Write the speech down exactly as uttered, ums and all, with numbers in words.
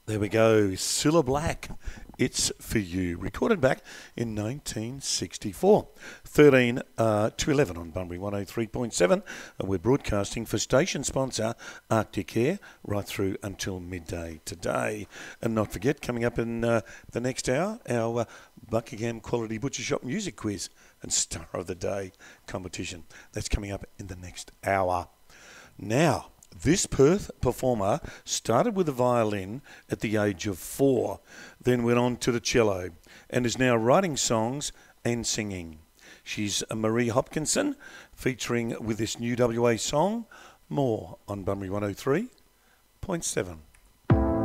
There we go. Cilla Black, It's For You. Recorded back in nineteen sixty-four. thirteen uh, to eleven on Bunbury one oh three point seven. And we're broadcasting for station sponsor Arctic Air right through until midday today. And not forget, coming up in uh, the next hour, our uh, Buckingham Quality Butcher Shop Music Quiz and Star of the Day competition. That's coming up in the next hour. Now, this Perth performer started with the violin at the age of four, then went on to the cello, and is now writing songs and singing. She's Marie Hopkinson, featuring with this new W A song, More on Bunbury one oh three point seven.